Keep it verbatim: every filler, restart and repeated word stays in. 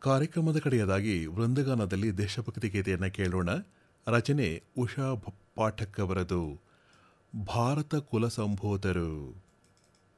ಕಾರ್ಯಕ್ರಮದ ಕಡೆಯದಾಗಿ ವೃಂದಗಾನದಲ್ಲಿ ದೇಶಭಕ್ತಿ ಗೀತೆಯನ್ನು ಕೇಳೋಣ. ರಚನೆ ಉಷಾ ಭ- ಪಾಠಕ್ ಅವರದು. ಭಾರತ ಕುಲ ಸಂಭೂತರು.